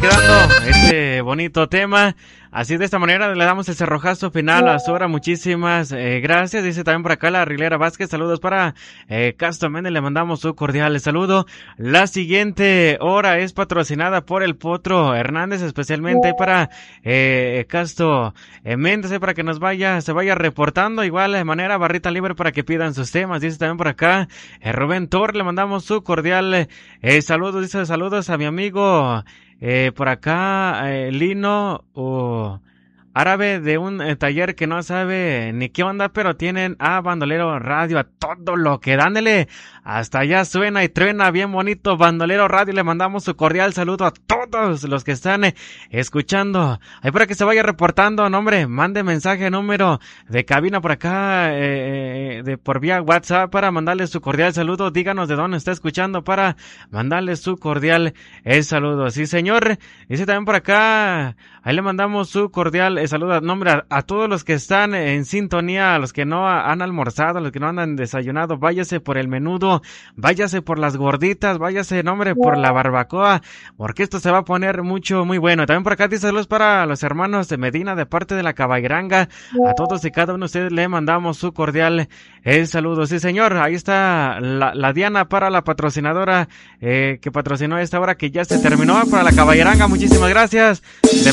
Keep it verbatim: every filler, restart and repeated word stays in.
quedando este bonito tema. Así de esta manera le damos el cerrojazo final a su hora. Muchísimas eh, gracias. Dice también por acá la Rilera Vázquez. Saludos para eh, Castro Méndez. Le mandamos su cordial saludo. La siguiente hora es patrocinada por el Potro Hernández, especialmente para eh, Castro eh, Méndez, eh, para que nos vaya, se vaya reportando. Igual de manera, barrita libre para que pidan sus temas. Dice también por acá eh, Rubén Torres. Le mandamos su cordial eh, saludo. Dice saludos a mi amigo Eh, por acá, eh, Lino o árabe de un eh, taller que no sabe ni qué onda, pero tienen a Bandolero Radio a todo lo que dándole. Hasta allá suena y truena bien bonito Bandolero Radio. Le mandamos su cordial saludo a todos los que están eh, escuchando. Ahí para que se vaya reportando, nombre, mande mensaje, número de cabina por acá, eh, de por vía WhatsApp para mandarle su cordial saludo. Díganos de dónde está escuchando para mandarle su cordial eh, saludo. Sí, señor. Dice también por acá, ahí le mandamos su cordial eh, saludo. Nombre a, a todos los que están en sintonía, a los que no han almorzado, a los que no han desayunado. Váyase por el menudo, váyase por las gorditas, váyase, nombre, por la barbacoa, porque esto se va a poner mucho, muy bueno. También por acá dice saludos para los hermanos de Medina de parte de la Cabairanga. A todos y cada uno de ustedes le mandamos su cordial el saludo. Sí, señor, ahí está la, la Diana para la patrocinadora eh, que patrocinó esta hora que ya se terminó para la Cabairanga. Muchísimas gracias. De